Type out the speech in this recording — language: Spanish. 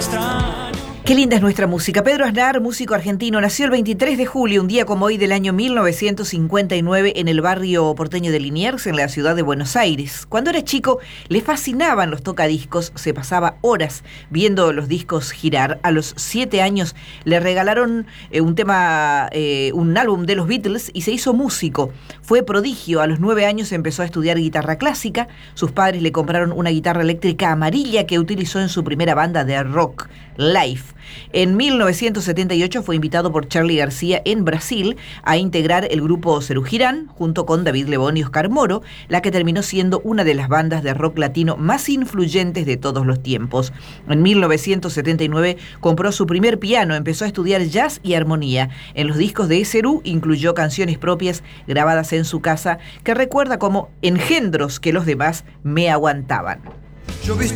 Qué linda es nuestra música. Pedro Aznar, músico argentino, nació el 23 de julio, un día como hoy del año 1959, en el barrio porteño de Liniers, en la ciudad de Buenos Aires. Cuando era chico, le fascinaban los tocadiscos, se pasaba horas viendo los discos girar. A los 7 años le regalaron un álbum de los Beatles y se hizo músico. Fue prodigio. A los 9 años empezó a estudiar guitarra clásica. Sus padres le compraron una guitarra eléctrica amarilla que utilizó en su primera banda de rock, Life. En 1978 fue invitado por Charly García en Brasil a integrar el grupo Serú Girán junto con David Lebón y Oscar Moro, la que terminó siendo una de las bandas de rock latino más influyentes de todos los tiempos. En 1979 compró su primer piano, empezó a estudiar jazz y armonía. En los discos de Serú incluyó canciones propias grabadas en su casa que recuerda como engendros que los demás me aguantaban. Yo visto